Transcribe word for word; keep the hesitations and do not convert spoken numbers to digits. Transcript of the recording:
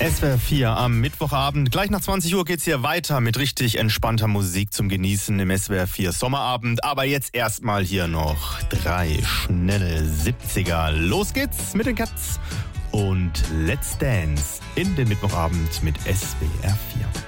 S W R vier am Mittwochabend. Gleich nach zwanzig Uhr geht's hier weiter mit richtig entspannter Musik zum Genießen im S W R vier Sommerabend. Aber jetzt erstmal hier noch drei schnelle siebziger. Los geht's mit den Cats und Let's Dance in den Mittwochabend mit S W R vier.